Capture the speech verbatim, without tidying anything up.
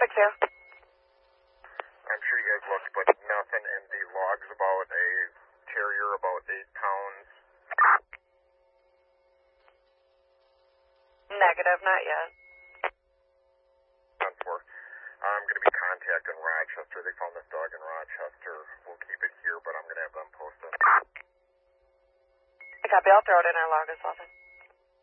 Traffic here. I'm sure you guys looked, but nothing in the logs about a terrier about eight pounds. Negative, not yet. ten four. I'm going to be contacting Rochester. They found this dog in Rochester. We'll keep it here, but I'm going to have them post it. I copy. I'll throw it in our log as well.